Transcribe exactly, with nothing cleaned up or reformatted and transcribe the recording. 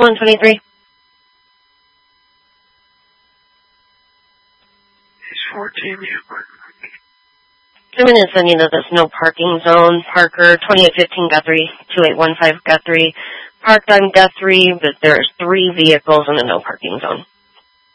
one twenty-three. It's fourteen. Two minutes sending to this no parking zone. Parker, twenty-eight fifteen Guthrie, two eight one five Guthrie. Parked on Guthrie, but there's three vehicles in the no parking zone.